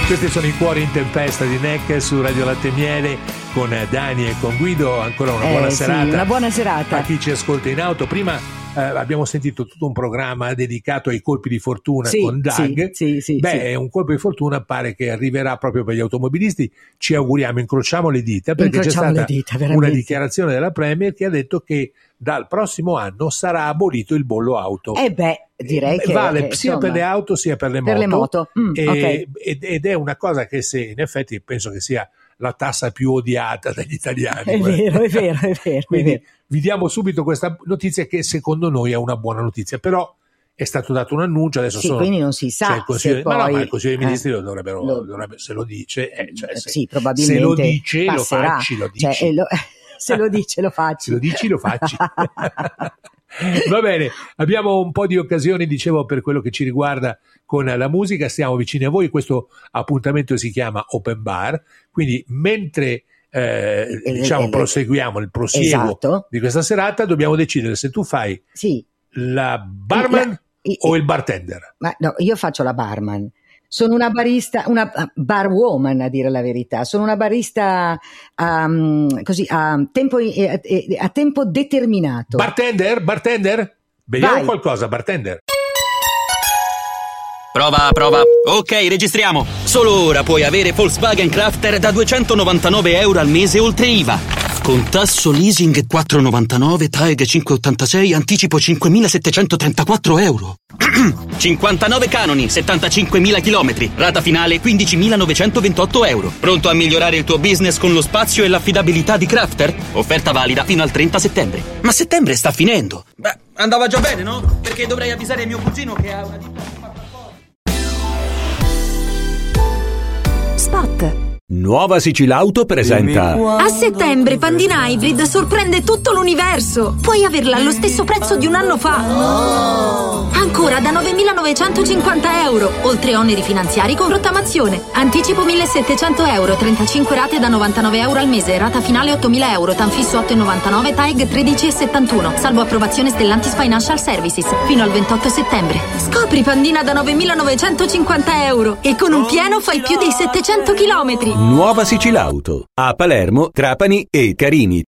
Questi sono i Cuori in tempesta di NEC su Radio Latte e Miele con Dani e con Guido. Ancora una buona serata. Sì, una buona serata a chi ci ascolta in auto. Prima abbiamo sentito tutto un programma dedicato ai colpi di fortuna con Doug. Sì. Un colpo di fortuna pare che arriverà proprio per gli automobilisti. Ci auguriamo, incrociamo le dita, perché c'è stata una dichiarazione della Premier che ha detto che dal prossimo anno sarà abolito il bollo auto. Direi che vale sia per le auto sia per le moto. Okay. Ed è una cosa che, se in effetti, penso che sia la tassa più odiata dagli italiani. È vero. Quindi vi diamo subito questa notizia, che secondo noi è una buona notizia, però è stato dato un annuncio, adesso quindi non si sa se poi... ma il Consiglio dei Ministri dovrebbe, se lo dice, probabilmente se lo dice passerà. lo dici. Se lo dice lo facci. Se lo dici lo facci. Va bene, abbiamo un po' di occasioni, dicevo, per quello che ci riguarda con la musica. Stiamo vicini a voi, questo appuntamento si chiama Open Bar, quindi mentre proseguiamo il prosieguo di questa serata, dobbiamo decidere se tu fai la barman o il bartender. Ma no, io faccio la barman. Sono una barista, una bar woman, a dire la verità. Sono una barista a tempo determinato. Bartender? Vediamo qualcosa, bartender. Prova. Ok, registriamo. Solo ora puoi avere Volkswagen Crafter da €299 al mese oltre IVA. Con tasso leasing 4,99, TAEG 5,86, anticipo €5.734. 59 canoni, 75.000 chilometri, rata finale €15.928. Pronto a migliorare il tuo business con lo spazio e l'affidabilità di Crafter? Offerta valida fino al 30 settembre. Ma settembre sta finendo. Beh, andava già bene, no? Perché dovrei avvisare mio cugino che ha una ditta. Spot. Nuova Sicilauto presenta. A settembre Pandina Hybrid sorprende tutto l'universo. Puoi averla allo stesso prezzo di un anno fa. Ancora da €9.950, oltre oneri finanziari con rottamazione. Anticipo €1.700, 35 rate da €99 al mese, rata finale €8.000, tanfisso 8,99, TAEG 13,71, salvo approvazione Stellantis Financial Services, fino al 28 settembre. Scopri Pandina da €9.950 e con un pieno fai più di 700 chilometri. Nuova Sicilauto a Palermo, Trapani e Carini.